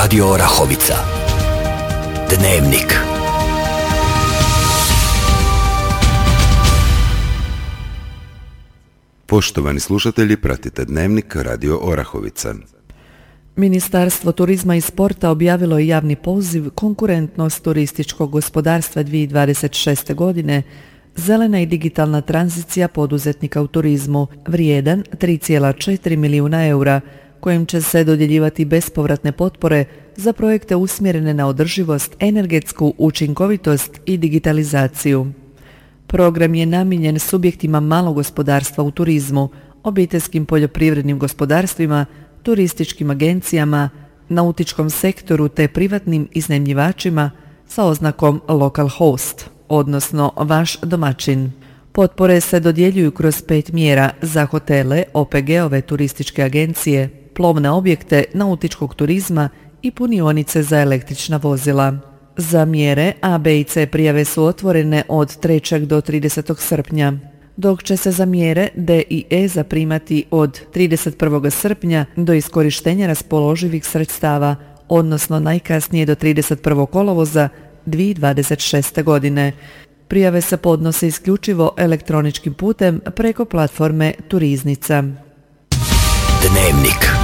Radio Orahovica. Dnevnik. Poštovani slušatelji, pratite Dnevnik Radio Orahovica. Ministarstvo turizma i sporta objavilo je javni poziv Konkurentnost turističkog gospodarstva 2026. godine, zelena i digitalna tranzicija poduzetnika u turizmu, vrijedan 3,4 milijuna eura, kojim će se dodjeljivati bespovratne potpore za projekte usmjerene na održivost, energetsku učinkovitost i digitalizaciju. Program je namijenjen subjektima malog gospodarstva u turizmu, obiteljskim poljoprivrednim gospodarstvima, turističkim agencijama, nautičkom sektoru te privatnim iznajmljivačima sa oznakom local host, odnosno vaš domaćin. Potpore se dodjeljuju kroz 5 mjera za hotele, OPG-ove, turističke agencije, plovne objekte, nautičkog turizma i punionice za električna vozila. Za mjere A, B i C prijave su otvorene od 3. do 30. srpnja, dok će se za mjere D i E zaprimati od 31. srpnja do iskorištenja raspoloživih sredstava, odnosno najkasnije do 31. kolovoza 2026. godine. Prijave se podnose isključivo elektroničkim putem preko platforme Turiznica. Dnevnik.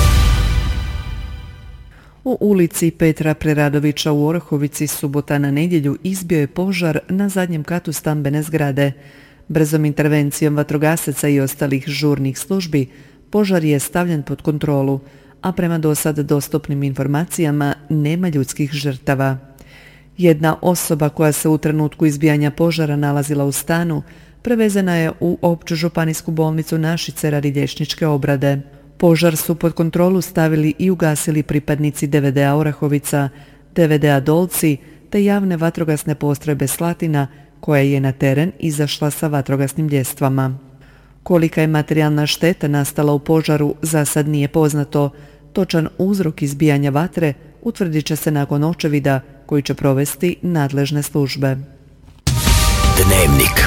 U ulici Petra Preradovića u Orahovici subota na nedjelju izbio je požar na zadnjem katu stambene zgrade. Brzom intervencijom vatrogasaca i ostalih žurnih službi požar je stavljen pod kontrolu, a prema do sad dostupnim informacijama nema ljudskih žrtava. Jedna osoba koja se u trenutku izbijanja požara nalazila u stanu prevezena je u Opću županijsku bolnicu Našice radi liječničke obrade. Požar su pod kontrolu stavili i ugasili pripadnici DVD-a Orahovica, DVD-a Dolci te javne vatrogasne postrojbe Slatina koja je na teren izašla sa vatrogasnim ljestvama. Kolika je materijalna šteta nastala u požaru za sad nije poznato. Točan uzrok izbijanja vatre utvrdit će se nakon očevida koji će provesti nadležne službe. Dnevnik.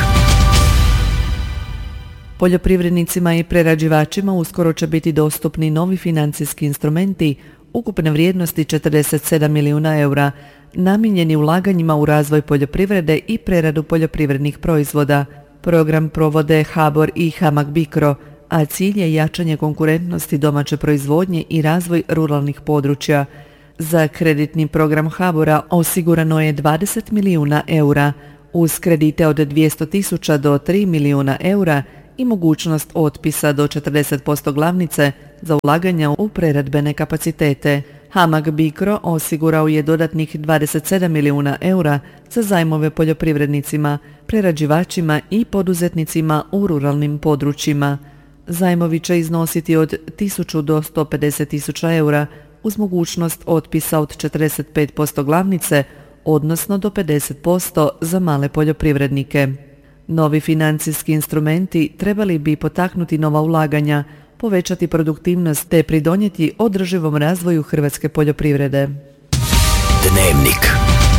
Poljoprivrednicima i prerađivačima uskoro će biti dostupni novi financijski instrumenti ukupne vrijednosti 47 milijuna eura, namijenjeni ulaganjima u razvoj poljoprivrede i preradu poljoprivrednih proizvoda. Program provode HBOR i HAMAG BICRO, a cilj je jačanje konkurentnosti domaće proizvodnje i razvoj ruralnih područja. Za kreditni program HBOR-a osigurano je 20 milijuna eura, uz kredite od 200.000 do 3 milijuna eura i mogućnost otpisa do 40% glavnice za ulaganja u preradbene kapacitete. HAMAG BICRO osigurao je dodatnih 27 milijuna eura za zajmove poljoprivrednicima, prerađivačima i poduzetnicima u ruralnim područjima. Zajmovi će iznositi od 1000 do 150.000 eura uz mogućnost otpisa od 45% glavnice, odnosno do 50% za male poljoprivrednike. Novi financijski instrumenti trebali bi potaknuti nova ulaganja, povećati produktivnost te pridonijeti održivom razvoju hrvatske poljoprivrede. Dnevnik.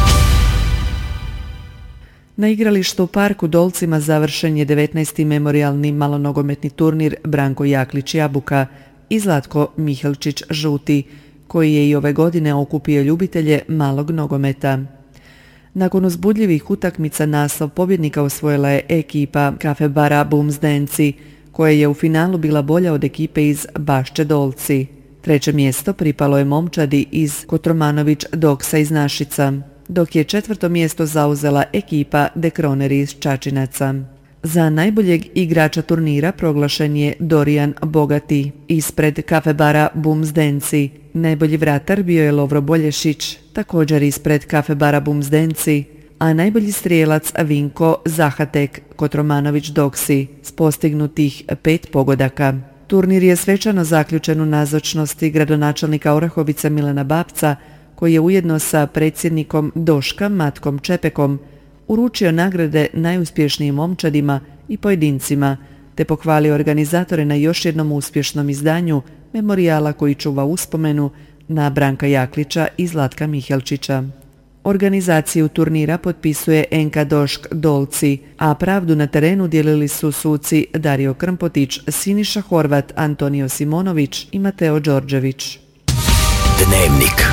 Na igralištu u parku Dolcima završen je 19. memorijalni malonogometni turnir Branko Jaklić Jabuka i Zlatko Mihelčić Žuti, koji je i ove godine okupio ljubitelje malog nogometa. Nakon uzbudljivih utakmica naslov pobjednika osvojila je ekipa Kafe bara Bumzdenci, koja je u finalu bila bolja od ekipe iz Bašče Dolci. 3. mjesto pripalo je momčadi iz Kotromanović Doksa iz Našica, dok je 4. mjesto zauzela ekipa Dekroneri iz Čačinaca. Za najboljeg igrača turnira proglašen je Dorijan Bogati ispred Kafe bara Bumzdenci. Najbolji vratar bio je Lovro Bolješić, također ispred Kafe bara Bumzdenci, a najbolji strijelac Vinko Zahatek Kotromanović Doksi s postignutih 5 pogodaka. Turnir je svečano zaključen u nazočnosti gradonačelnika Orahovice Milana Babca, koji je ujedno sa predsjednikom Doška Matkom Čepekom uručio nagrade najuspješnijim momčadima i pojedincima, te pohvalio organizatore na još jednom uspješnom izdanju memorijala koji čuva uspomenu na Branka Jaklića i Zlatka Mihelčića. Organizaciju turnira potpisuje NK Došk Dolci, a pravdu na terenu dijelili su suci Dario Krmpotić, Siniša Horvat, Antonio Simonović i Mateo Đorđević. Dnevnik.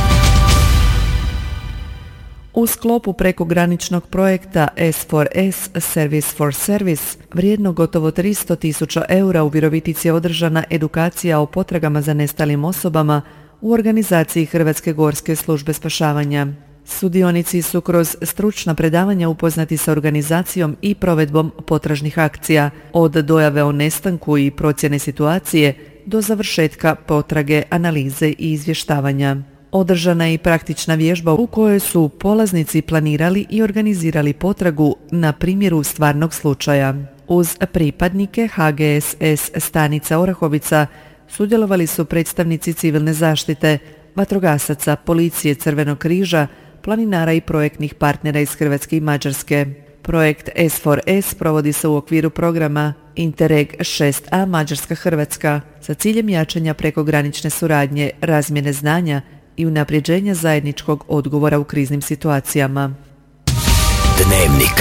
U sklopu prekograničnog projekta S4S Service for Service, vrijedno gotovo 300.000 eura, u Virovitici je održana edukacija o potragama za nestalim osobama u organizaciji Hrvatske gorske službe spašavanja. Sudionici su kroz stručna predavanja upoznati sa organizacijom i provedbom potražnih akcija, od dojave o nestanku i procjene situacije do završetka potrage, analize i izvještavanja. Održana je i praktična vježba u kojoj su polaznici planirali i organizirali potragu na primjeru stvarnog slučaja. Uz pripadnike HGSS stanica Orahovica sudjelovali su predstavnici civilne zaštite, vatrogasaca, policije, Crvenog križa, planinara i projektnih partnera iz Hrvatske i Mađarske. Projekt S4S provodi se u okviru programa Interreg 6A Mađarska-Hrvatska sa ciljem jačanja prekogranične suradnje, razmjene znanja i unapređenja zajedničkog odgovora u kriznim situacijama. Dnevnik.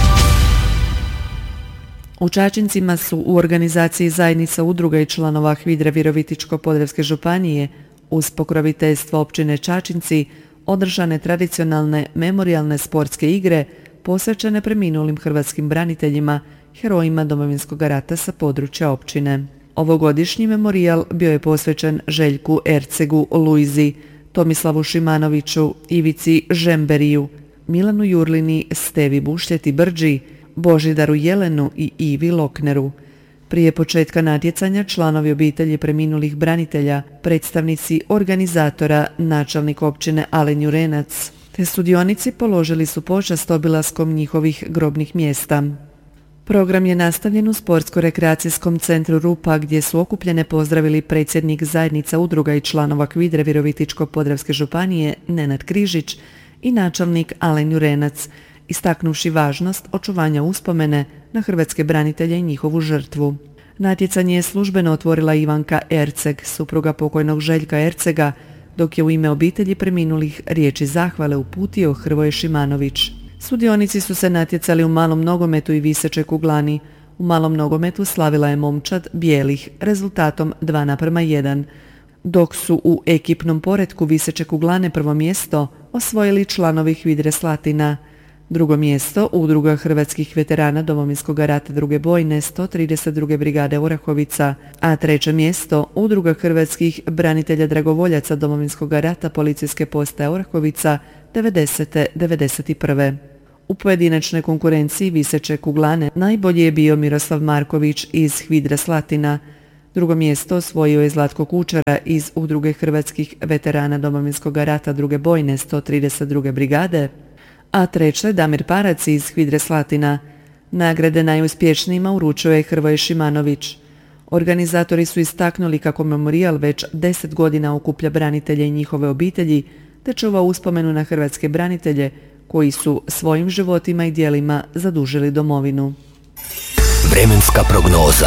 U Čačincima su u organizaciji zajednica udruga i članova HVIDRA Virovitičko-podravske županije uz pokroviteljstvo općine Čačinci održane tradicionalne memorijalne sportske igre posvećene preminulim hrvatskim braniteljima, herojima Domovinskog rata sa područja općine. Ovogodišnji memorijal bio je posvećen Željku Ercegu Luizi, Tomislavu Šimanoviću, Ivici Žemberiju, Milanu Jurlini, Stevi Bušljeti Brđi, Božidaru Jelenu i Ivi Lokneru. Prije početka natjecanja članovi obitelji preminulih branitelja, predstavnici organizatora, načelnik općine Alen Jurenac, te sudionici položili su počast obilaskom njihovih grobnih mjesta. Program je nastavljen u Sportsko-rekreacijskom centru Rupa, gdje su okupljene pozdravili predsjednik zajednica udruga i članova HVIDRA Virovitičko-podravske županije Nenad Križić i načelnik Alen Jurenac, istaknuvši važnost očuvanja uspomene na hrvatske branitelje i njihovu žrtvu. Natjecanje je službeno otvorila Ivanka Erceg, supruga pokojnog Željka Ercega, dok je u ime obitelji preminulih riječi zahvale uputio Hrvoje Šimanović. Sudionici su se natjecali u malom nogometu i visećoj kuglani. U malom nogometu slavila je momčad bijelih rezultatom 2:1, dok su u ekipnom poretku viseće kuglane prvo mjesto osvojili članovi HVIDRA Slatina. Drugo mjesto udruga hrvatskih veterana Domovinskog rata druge bojne 132. brigade Orahovica, a treće mjesto udruga hrvatskih branitelja dragovoljaca Domovinskog rata policijske postaje Orahovica 90. 91. U pojedinačnoj konkurenciji viseće kuglane najbolji je bio Miroslav Marković iz HVIDRA Slatina. Drugo mjesto osvojio je Zlatko Kučara iz udruge hrvatskih veterana Domovinskog rata druge bojne 132. brigade, a treće Damir Parac iz HVIDRA Slatina. Nagrade najuspješnijima uručio je Hrvoje Šimanović. Organizatori su istaknuli kako memorijal već 10 godina okuplja branitelje i njihove obitelji, te čuva uspomenu na hrvatske branitelje koji su svojim životima i djelima zadužili domovinu. Vremenska prognoza.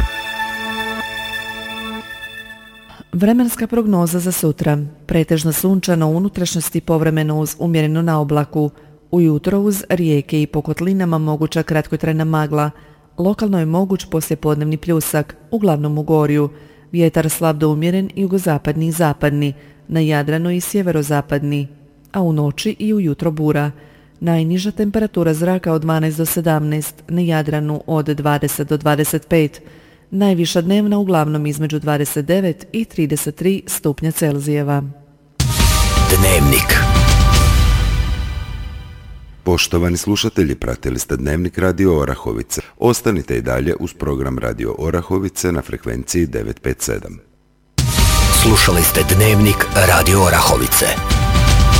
Vremenska prognoza za sutra. Pretežno sunčano, u unutrašnjosti povremeno uz umjerenu naoblaku. Ujutro uz rijeke i po kotlinama moguća kratkotrajna magla. Lokalno je moguć poslijepodnevni pljusak, uglavnom u gorju. Vjetar slab do umjeren jugozapadni i zapadni, na Jadranu i sjeverozapadni, a u noći i ujutro bura. Najniža temperatura zraka od 12 do 17, na Jadranu od 20 do 25, najviša dnevna uglavnom između 29 i 33 stupnja Celzijeva. Dnevnik. Poštovani slušatelji, pratili ste Dnevnik Radio Orahovice. Ostanite i dalje uz program Radio Orahovice na frekvenciji 957. Slušali ste Dnevnik Radio Orahovice.